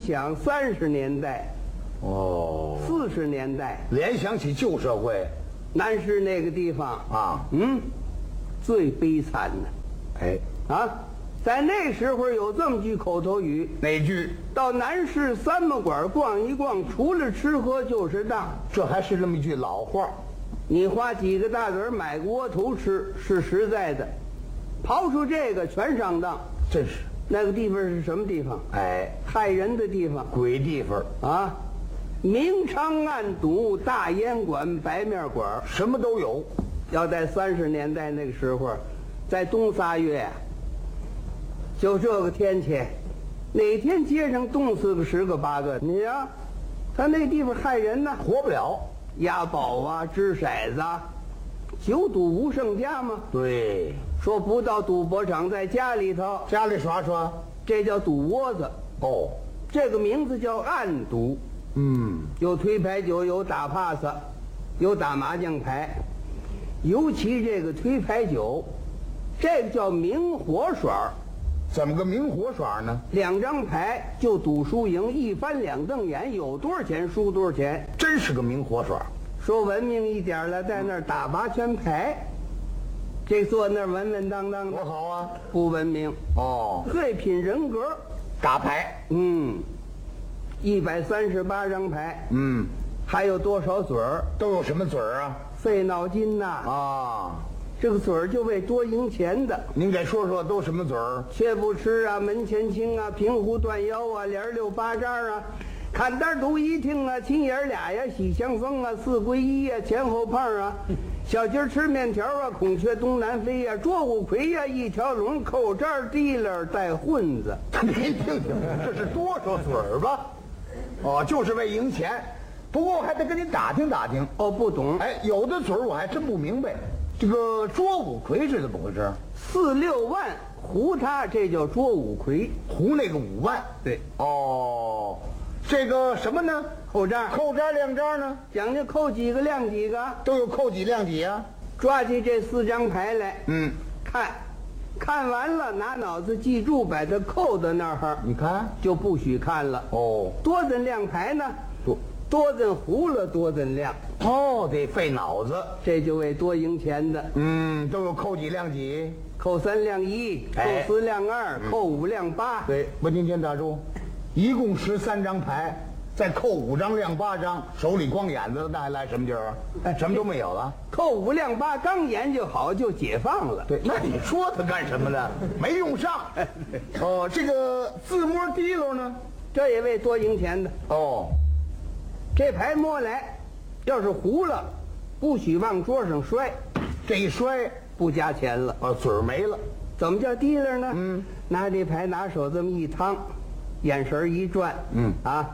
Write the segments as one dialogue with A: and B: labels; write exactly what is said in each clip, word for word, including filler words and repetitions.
A: 想三十年代、
B: 哦，
A: 四十年代，
B: 联想起旧社会
A: 南市那个地方
B: 啊，
A: 嗯，最悲惨的。
B: 哎，
A: 啊，在那时候有这么句口头语：
B: 哪句？
A: 到南市三毛馆逛一逛，除了吃喝就是当。
B: 这还是这么一句老话。
A: 你花几个大子儿买个窝头吃是实在的，刨出这个全上当。
B: 真是。
A: 那个地方是什么地方？
B: 哎，
A: 害人的地方，
B: 鬼地方
A: 啊！明娼暗赌、大烟馆、白面馆，
B: 什么都有。
A: 要在三十年代那个时候，在冬仨月，就这个天气，哪天街上冻死个十个八个？你呀、啊，他那地方害人呢，
B: 活不了。
A: 押宝啊，掷骰子啊，久赌无胜家吗？
B: 对，
A: 说不到赌博场，在家里头，
B: 家里耍耍，
A: 这叫赌窝子。
B: 哦，
A: 这个名字叫暗赌。
B: 嗯，
A: 有推牌九，有打 pass， 有打麻将牌，尤其这个推牌九，这个叫明火耍。
B: 怎么个明火耍呢？
A: 两张牌就赌输赢，一翻两瞪眼，有多少钱输多少钱，
B: 真是个明火耍。
A: 说文明一点了，在那儿打八圈牌，这坐那儿稳稳当当的，
B: 多好啊！
A: 不文明
B: 哦，
A: 最品人格。
B: 打牌，
A: 嗯，一百三十八张牌，
B: 嗯，
A: 还有多少嘴儿？
B: 都有什么嘴儿啊？
A: 费脑筋呐！
B: 啊，
A: 这个嘴儿就为多赢钱的。
B: 您给说说都什么嘴儿？
A: 却不吃啊，门前清啊，平湖断腰啊，连六八张啊，看单独一听啊，亲爷俩呀，喜相逢啊，四归一呀，前后胖啊，小鸡吃面条啊，孔雀东南飞呀，捉五魁呀，一条龙，扣渣提了带混子。
B: 您听听，这是多少嘴儿吧？哦，就是为赢钱。不过我还得跟您打听打听。
A: 哦，不懂。
B: 哎，有的嘴儿我还真不明白。这个捉五魁是怎么回事？
A: 四六万胡他，这叫捉五魁。
B: 胡那个五万。
A: 对。
B: 哦，这个什么呢？
A: 扣渣。
B: 扣渣亮渣呢？
A: 讲究扣几个亮几个，
B: 都有扣几亮几啊？
A: 抓起这四张牌来，
B: 嗯，
A: 看，看完了拿脑子记住，把它扣在那儿，
B: 你看
A: 就不许看了。
B: 哦，
A: 多怎亮牌呢？
B: 多
A: 多怎胡了多怎亮，
B: 哦，得费脑子。
A: 这就为多赢钱的。
B: 嗯，都有扣几亮几？
A: 扣三亮一，扣
B: 哎
A: 四亮二，扣五亮八。
B: 对，不，您先打住，一共十三张牌，再扣五张亮八张，手里光眼子，那还来什么劲儿啊？
A: 哎
B: 什么都没有了。
A: 扣五亮八，刚研究好就解放了。
B: 对，那你说他干什么呢？没用上。哦，这个自摸提溜呢？
A: 这也为多赢钱的。
B: 哦，
A: 这牌摸来，要是胡了，不许往桌上摔，
B: 这一摔，
A: 不加钱了。
B: 哦，嘴儿没了。
A: 怎么叫提溜呢？
B: 嗯，
A: 拿这牌拿手这么一趟，眼神一转，
B: 嗯
A: 啊，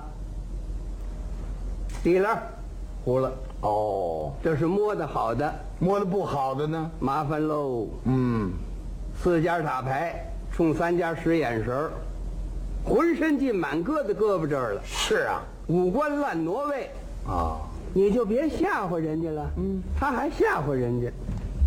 A: 提溜，胡了。
B: 哦，
A: 这是摸的好的，
B: 摸的不好的呢？
A: 麻烦喽。
B: 嗯，
A: 四家打牌，冲三家使眼神儿，浑身劲满搁在胳膊这儿了，
B: 是啊。
A: 五官乱挪位，
B: 啊，
A: 你就别吓唬人家了。嗯，他还吓唬人家。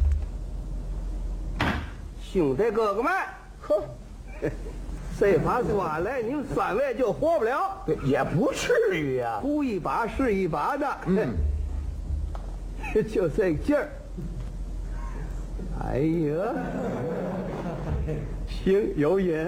A: 兄弟哥哥们，
B: 呵，
A: 这把抓来，你们三位就活不了。
B: 对，也不至于呀、
A: 图一把是一把的，
B: 嗯，
A: 就这劲儿。哎呀，行，有瘾。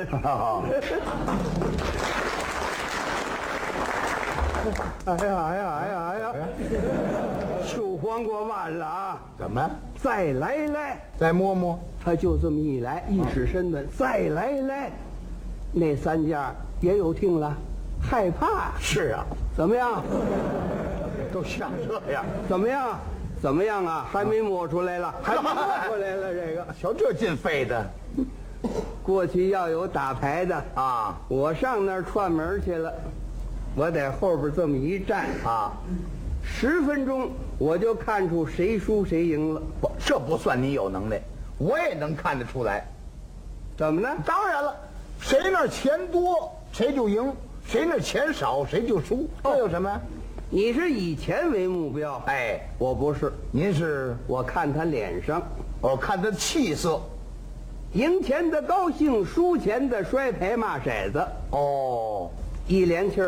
A: 哎呀哎呀哎呀哎呀！树黄瓜完了啊！
B: 怎么？
A: 再来来，
B: 再摸摸。
A: 他就这么一来，一使身子，再来来，那三家也有听了，害怕。
B: 是啊，
A: 怎么样？
B: 都像这样。
A: 怎么样？怎么样啊？还没摸出来了，还没摸出来了。这个，
B: 瞧这劲费的
A: 过去要有打牌的
B: 啊！
A: 我上那儿串门去了，我在后边这么一站
B: 啊，
A: 十分钟我就看出谁输谁赢了。
B: 不，这不算你有能耐，我也能看得出来。
A: 怎么呢？
B: 当然了，谁那儿钱多谁就赢，谁那儿钱少谁就输，这有什么？
A: 你是以钱为目标，
B: 哎，
A: 我不是，
B: 您是？
A: 我看他脸上，
B: 我看他气色。
A: 赢钱的高兴，输钱的摔牌骂骰子。
B: 哦，
A: 一连气儿